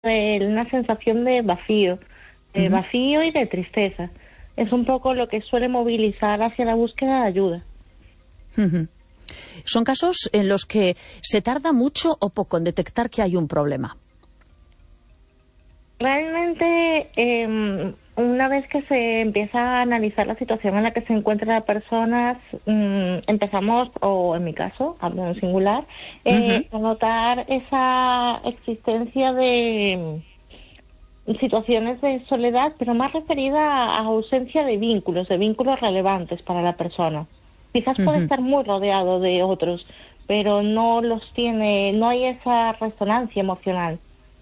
de una sensación de vacío y de tristeza. Es un poco lo que suele movilizar hacia la búsqueda de ayuda. Son casos en los que se tarda mucho o poco en detectar que hay un problema. Realmente, una vez que se empieza a analizar la situación en la que se encuentra la persona, empezamos, o en mi caso, hablo en singular, a notar esa existencia de situaciones de soledad, pero más referida a ausencia de vínculos relevantes para la persona. Quizás puede estar muy rodeado de otros, pero no hay esa resonancia emocional.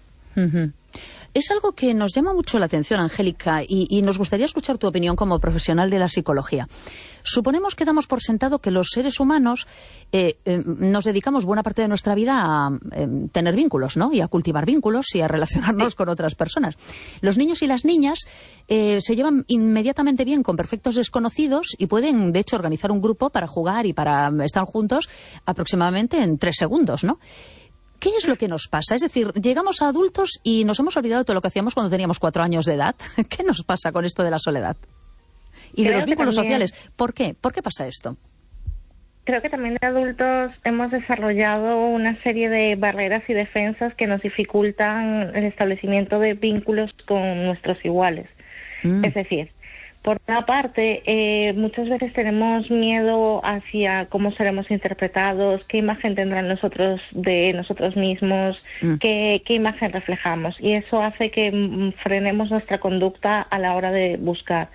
Es algo que nos llama mucho la atención, Angélica, y nos gustaría escuchar tu opinión como profesional de la psicología. Suponemos que damos por sentado que los seres humanos nos dedicamos buena parte de nuestra vida a tener vínculos, ¿no? Y a cultivar vínculos y a relacionarnos con otras personas. Los niños y las niñas se llevan inmediatamente bien con perfectos desconocidos y pueden, de hecho, organizar un grupo para jugar y para estar juntos aproximadamente en 3 segundos, ¿no? ¿Qué es lo que nos pasa? Es decir, llegamos a adultos y nos hemos olvidado de todo lo que hacíamos cuando teníamos 4 años de edad. ¿Qué nos pasa con esto de la soledad? Y de los vínculos sociales. ¿Por qué? ¿Por qué pasa esto? Creo que también de adultos hemos desarrollado una serie de barreras y defensas que nos dificultan el establecimiento de vínculos con nuestros iguales. Es decir, por una parte, muchas veces tenemos miedo hacia cómo seremos interpretados, qué imagen tendrán nosotros de nosotros mismos, qué imagen reflejamos. Y eso hace que frenemos nuestra conducta a la hora de buscar.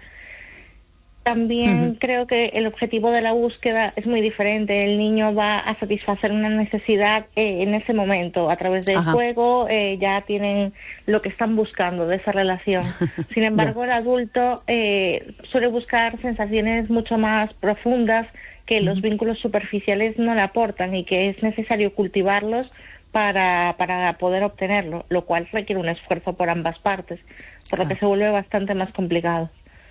También creo que el objetivo de la búsqueda es muy diferente. El niño va a satisfacer una necesidad en ese momento. A través del juego ya tienen lo que están buscando de esa relación. Sin embargo, el adulto suele buscar sensaciones mucho más profundas que los vínculos superficiales no le aportan y que es necesario cultivarlos para poder obtenerlo, lo cual requiere un esfuerzo por ambas partes, por lo que se vuelve bastante más complicado.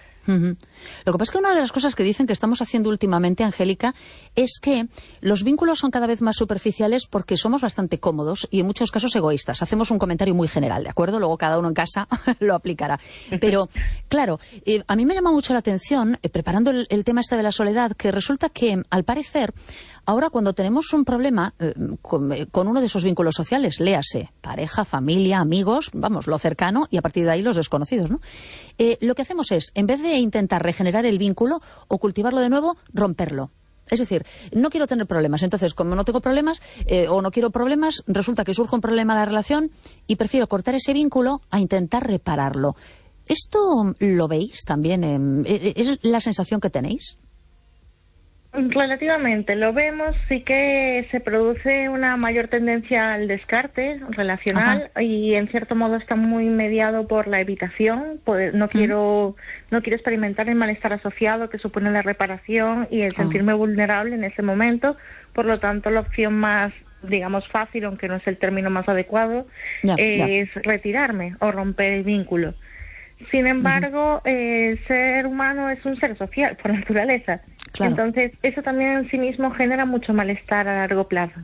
Lo que pasa es que una de las cosas que dicen que estamos haciendo últimamente, Angélica, es que los vínculos son cada vez más superficiales porque somos bastante cómodos y en muchos casos egoístas. Hacemos un comentario muy general, ¿de acuerdo? Luego cada uno en casa lo aplicará. Pero, claro, a mí me llama mucho la atención, preparando el tema este de la soledad, que resulta que, al parecer, ahora cuando tenemos un problema con uno de esos vínculos sociales, léase pareja, familia, amigos, vamos, lo cercano, y a partir de ahí los desconocidos, ¿no? Lo que hacemos es, en vez de intentar regenerar el vínculo o cultivarlo de nuevo, romperlo. Es decir, no quiero tener problemas. Entonces, como no tengo problemas o no quiero problemas, resulta que surge un problema en la relación y prefiero cortar ese vínculo a intentar repararlo. ¿Esto lo veis también? ¿Es la sensación que tenéis? Relativamente, lo vemos, sí que se produce una mayor tendencia al descarte relacional y en cierto modo está muy mediado por la evitación, no quiero experimentar el malestar asociado que supone la reparación y el sentirme vulnerable en ese momento, por lo tanto la opción más, digamos, fácil, aunque no es el término más adecuado, es retirarme o romper el vínculo. Sin embargo, el ser humano es un ser social por naturaleza. Claro. Entonces, eso también en sí mismo genera mucho malestar a largo plazo.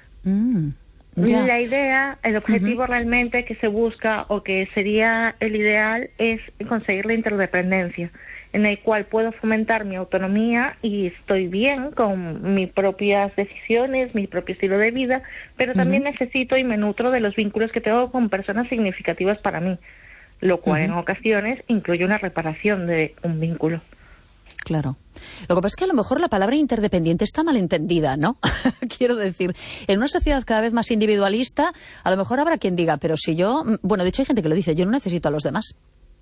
La idea, el objetivo realmente que se busca o que sería el ideal es conseguir la interdependencia, en el cual puedo fomentar mi autonomía y estoy bien con mis propias decisiones, mi propio estilo de vida, pero también necesito y me nutro de los vínculos que tengo con personas significativas para mí, lo cual en ocasiones incluye una reparación de un vínculo. Claro. Lo que pasa es que a lo mejor la palabra interdependiente está mal entendida, ¿no? Quiero decir, en una sociedad cada vez más individualista, a lo mejor habrá quien diga, pero si yo... Bueno, de hecho hay gente que lo dice, yo no necesito a los demás.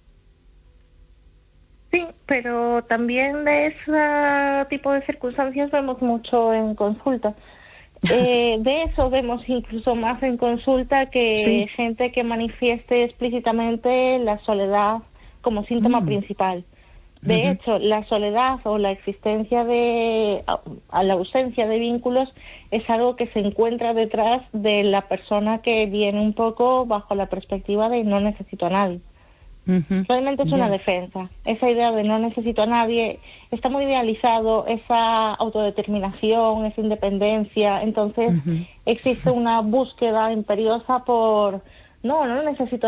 Sí, pero también de ese tipo de circunstancias vemos mucho en consulta. De eso vemos incluso más en consulta que gente que manifieste explícitamente la soledad como síntoma principal. De hecho, la soledad o la existencia la ausencia de vínculos es algo que se encuentra detrás de la persona que viene un poco bajo la perspectiva de no necesito a nadie. Realmente es una defensa. Esa idea de no necesito a nadie está muy idealizado, esa autodeterminación, esa independencia. Entonces existe una búsqueda imperiosa por no necesito